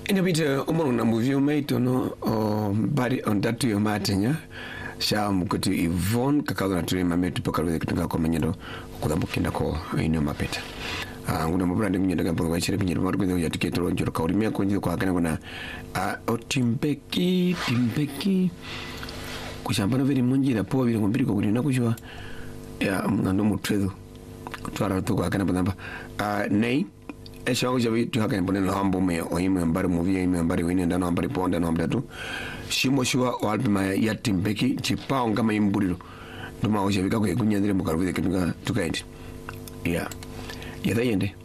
ina bita umaru na movie maito no bari on that yo matenya sha mkuti Yvonne kakaza na tuli mametu paka lwe kitunga kwa manyendo kudambukinda ko ino mapeta nguna mbrandi mnyenda gambo kwa chire binyero mari kwenye ya tiketoro njoro kauri mia kwenye kwa kana kuna timpeki kushambana veri munjira po biri ngombiri ko kuri nakushwa ya ngando mutrezo kutwara to kwa kana bamba nei eshago jabi tu hakana boneno hambo me oyime mbari movie oyime mbari wini ndano ambari ponda no ambatu shimo shwa walbima ya timpeki chipao ngama imburiro nduma oje bikako kunyandire mukaruvide kitunga tukaindi ya yenda